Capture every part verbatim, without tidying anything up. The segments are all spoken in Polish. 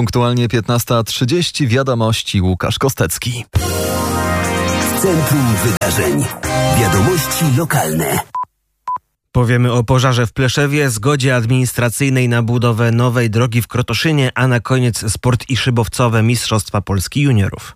Punktualnie piętnasta trzydzieści wiadomości Łukasz Kostecki. W centrum wydarzeń. Wiadomości lokalne. Powiemy o pożarze w Pleszewie, zgodzie administracyjnej na budowę nowej drogi w Krotoszynie, a na koniec sport i szybowcowe Mistrzostwa Polski Juniorów.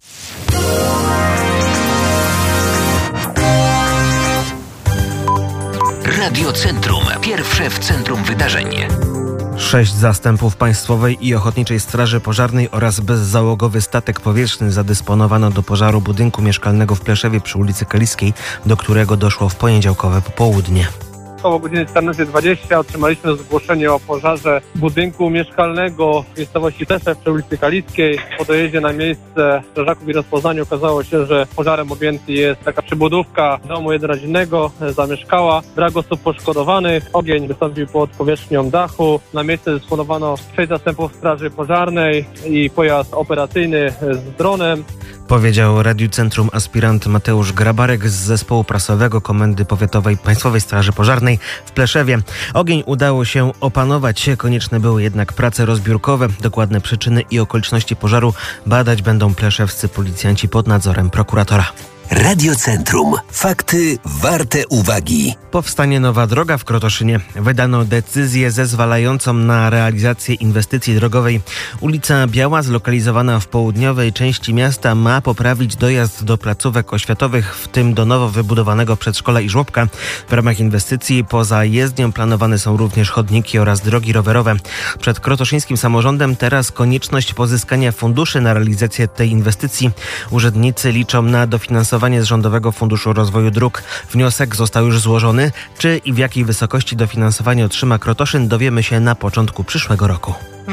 Radio Centrum. Pierwsze w centrum wydarzeń. Sześć zastępów Państwowej i Ochotniczej Straży Pożarnej oraz bezzałogowy statek powietrzny zadysponowano do pożaru budynku mieszkalnego w Pleszewie przy ulicy Kaliskiej, do którego doszło w poniedziałkowe popołudnie. Około godziny czternastej dwadzieścia otrzymaliśmy zgłoszenie o pożarze budynku mieszkalnego w miejscowości Pleszew przy ulicy Kaliskiej. Po dojeździe na miejsce strażaków i rozpoznaniu okazało się, że pożarem objęty jest taka przybudówka domu jednorodzinnego, zamieszkała. Brak osób poszkodowanych. Ogień wystąpił pod powierzchnią dachu. Na miejsce dysponowano sześć zastępów Straży Pożarnej i pojazd operacyjny z dronem. Powiedział Radiu Centrum aspirant Mateusz Grabarek z zespołu prasowego Komendy Powiatowej Państwowej Straży Pożarnej w Pleszewie. Ogień udało się opanować, konieczne były jednak prace rozbiórkowe. Dokładne przyczyny i okoliczności pożaru badać będą pleszewscy policjanci pod nadzorem prokuratora. Radio Centrum. Fakty warte uwagi. Powstanie nowa droga w Krotoszynie. Wydano decyzję zezwalającą na realizację inwestycji drogowej. Ulica Biała, zlokalizowana w południowej części miasta, ma poprawić dojazd do placówek oświatowych, w tym do nowo wybudowanego przedszkola i żłobka. W ramach inwestycji poza jezdnią planowane są również chodniki oraz drogi rowerowe. Przed krotoszyńskim samorządem teraz konieczność pozyskania funduszy na realizację tej inwestycji. Urzędnicy liczą na dofinansowanie z Rządowego Funduszu Rozwoju Dróg. Wniosek został już złożony. Czy i w jakiej wysokości dofinansowanie otrzyma Krotoszyn, dowiemy się na początku przyszłego roku.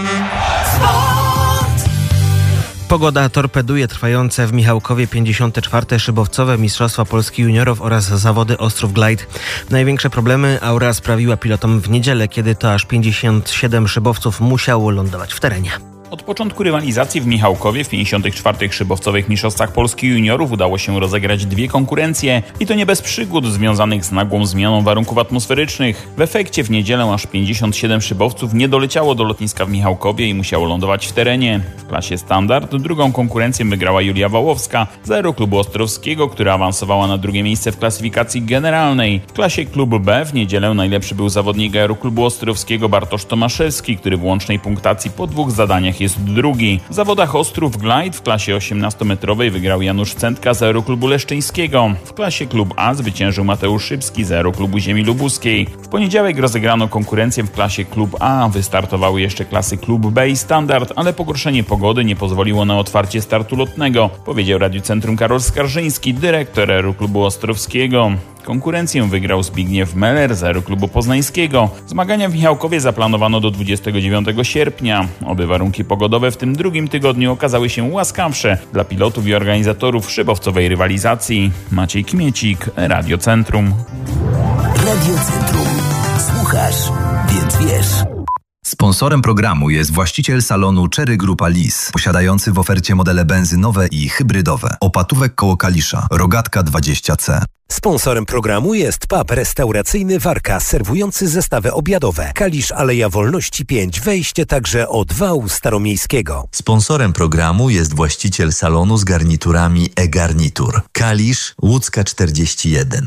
Pogoda torpeduje trwające w Michałkowie pięćdziesiąte czwarte szybowcowe Mistrzostwa Polski Juniorów oraz zawody Ostrów Glide. Największe problemy aura sprawiła pilotom w niedzielę, kiedy to aż pięćdziesiąt siedem szybowców musiało lądować w terenie. Od początku rywalizacji w Michałkowie w pięćdziesiątych czwartych szybowcowych mistrzostwach Polski juniorów udało się rozegrać dwie konkurencje i to nie bez przygód związanych z nagłą zmianą warunków atmosferycznych. W efekcie w niedzielę aż pięćdziesiąt siedem szybowców nie doleciało do lotniska w Michałkowie i musiało lądować w terenie. W klasie standard drugą konkurencję wygrała Julia Wałowska z Aeroklubu Ostrowskiego, która awansowała na drugie miejsce w klasyfikacji generalnej. W klasie klubu B w niedzielę najlepszy był zawodnik Aeroklubu Ostrowskiego Bartosz Tomaszewski, który w łącznej punktacji po dwóch zadaniach jest drugi. W zawodach Ostrów Glide w klasie osiemnastometrowej wygrał Janusz Cętka z Aeroklubu Leszczyńskiego. W klasie klub A zwyciężył Mateusz Szybski z Aeroklubu Ziemi Lubuskiej. W poniedziałek rozegrano konkurencję w klasie klub A. Wystartowały jeszcze klasy klub B i standard, ale pogorszenie pogody nie pozwoliło na otwarcie startu lotnego, powiedział Radiu Centrum Karol Skarżyński, dyrektor Aeroklubu Ostrowskiego. Konkurencję wygrał Zbigniew Meller z Aeroklubu Poznańskiego. Zmagania w Michałkowie zaplanowano do dwudziestego dziewiątego sierpnia. Oby warunki pogodowe w tym drugim tygodniu okazały się łaskawsze dla pilotów i organizatorów szybowcowej rywalizacji. Maciej Kmiecik, Radio Centrum. Radio Centrum. Słuchasz, więc wiesz. Sponsorem programu jest właściciel salonu Cherry Grupa Lis, posiadający w ofercie modele benzynowe i hybrydowe. Opatówek koło Kalisza, Rogatka dwadzieścia C. Sponsorem programu jest pub restauracyjny Warka, serwujący zestawy obiadowe. Kalisz, Aleja Wolności pięć, wejście także od wału staromiejskiego. Sponsorem programu jest właściciel salonu z garniturami e-Garnitur. Kalisz, Łódzka czterdzieści jeden.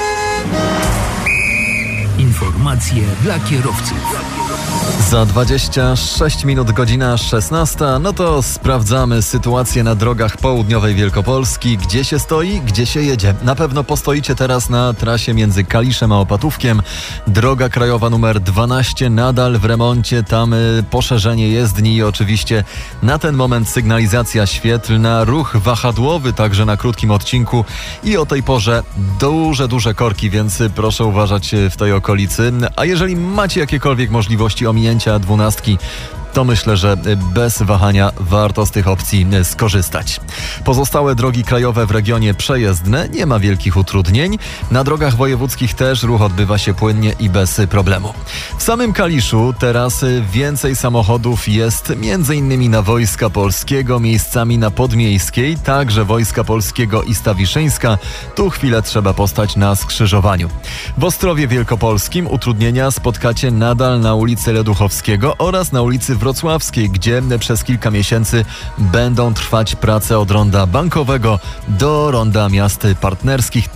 Informacje dla kierowców. Za dwadzieścia sześć minut godzina szesnasta, no to sprawdzamy sytuację na drogach południowej Wielkopolski. Gdzie się stoi, gdzie się jedzie. Na pewno postoicie teraz na trasie między Kaliszem a Opatówkiem. Droga krajowa numer dwanaście nadal w remoncie, tam y, poszerzenie jezdni i oczywiście na ten moment sygnalizacja świetlna, ruch wahadłowy także na krótkim odcinku i o tej porze duże, duże korki, więc proszę uważać w tej okolicy. A jeżeli macie jakiekolwiek możliwości ominięcia dwunastki, to myślę, że bez wahania warto z tych opcji skorzystać. Pozostałe drogi krajowe w regionie przejezdne, nie ma wielkich utrudnień. Na drogach wojewódzkich też ruch odbywa się płynnie i bez problemu. W samym Kaliszu teraz więcej samochodów jest między innymi na Wojska Polskiego, miejscami na Podmiejskiej, także Wojska Polskiego i Stawiszyńska. Tu chwilę trzeba postać na skrzyżowaniu. W Ostrowie Wielkopolskim utrudnienia spotkacie nadal na ulicy Leduchowskiego oraz na ulicy wrocławskiej, gdzie przez kilka miesięcy będą trwać prace od ronda bankowego do ronda miast partnerskich.